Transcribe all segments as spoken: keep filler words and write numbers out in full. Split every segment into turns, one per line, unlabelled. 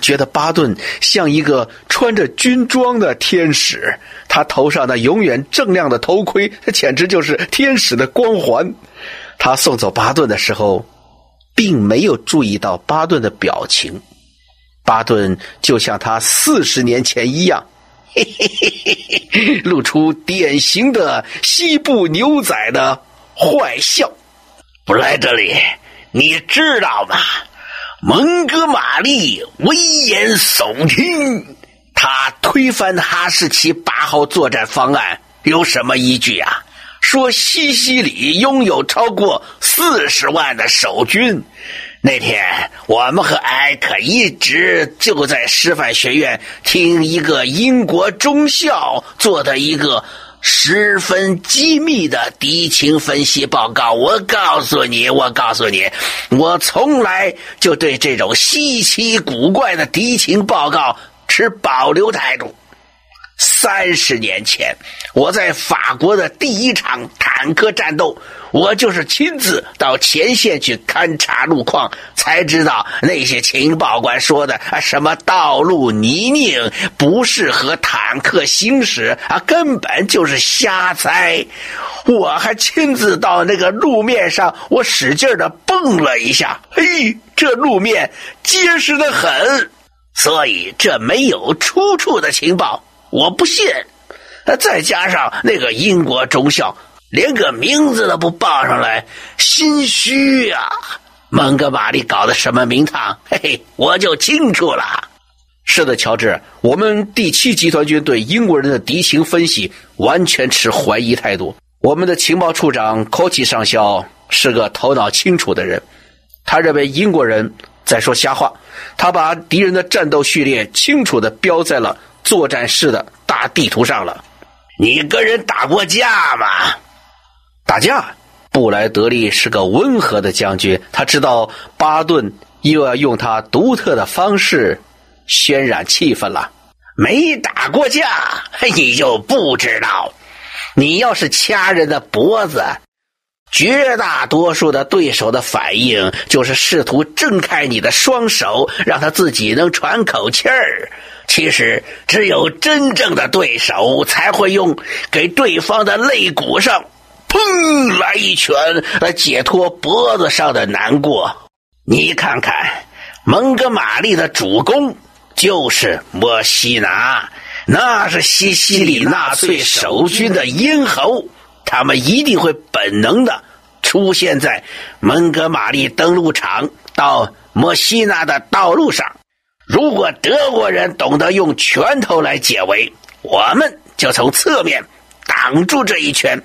觉得巴顿像一个穿着军装的天使，他头上那永远锃亮的头盔，简直就是天使的光环。他送走巴顿的时候，并没有注意到巴顿的表情，巴顿就像他四十年前一样，嘿嘿嘿嘿，露出典型的西部牛仔的坏笑。
布莱德利，你知道吗？蒙哥马利危言耸听，他推翻哈士奇八号作战方案有什么依据啊？说西西里拥有超过四十万的守军。那天我们和艾克一直就在师范学院听一个英国中校做的一个十分机密的敌情分析报告。我告诉你，我告诉你，我从来就对这种稀奇古怪的敌情报告持保留态度。三十年前，我在法国的第一场坦克战斗，我就是亲自到前线去勘察路况，才知道那些情报官说的啊，什么道路泥泞不适合坦克行驶啊，根本就是瞎猜。我还亲自到那个路面上，我使劲的蹦了一下，嘿，这路面结实得很，所以这没有出处的情报我不信。再加上那个英国中校连个名字都不报上来，心虚啊！蒙哥马利搞的什么名堂，嘿嘿，我就清楚了。
是的，乔治，我们第七集团军对英国人的敌情分析完全持怀疑态度。我们的情报处长科奇上校是个头脑清楚的人，他认为英国人在说瞎话，他把敌人的战斗序列清楚地标在了作战室的大地图上了。
你跟人打过架吗？
打架？布莱德利是个温和的将军，他知道巴顿又要用他独特的方式渲染气氛了。
没打过架，你就不知道。你要是掐人的脖子，绝大多数的对手的反应就是试图挣开你的双手，让他自己能喘口气儿。其实只有真正的对手才会用给对方的肋骨上砰来一拳来解脱脖子上的难过。你看看蒙哥马利的主攻就是莫西拿，那是西西里纳粹守军的咽喉，他们一定会本能的出现在蒙哥马利登陆场到莫西拿的道路上。如果德国人懂得用拳头来解围，我们就从侧面挡住这一拳。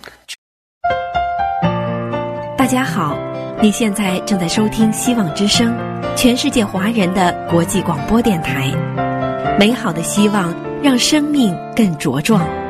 大家好，你现在正在收听希望之声，全世界华人的国际广播电台。美好的希望让生命更茁壮。